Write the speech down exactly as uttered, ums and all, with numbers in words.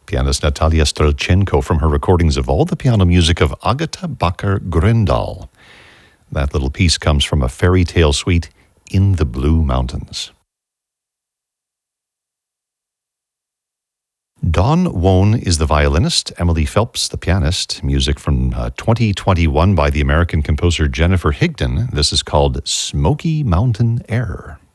pianist Natalia Strelchenko from her recordings of all the piano music of Agatha Bakker-Grøndahl. That little piece comes from a fairy tale suite, In the Blue Mountains. Dawn Wone is the violinist, Emily Phelps the pianist. Music from uh, twenty twenty-one by the American composer Jennifer Higdon. This is called Smoky Mountain Air.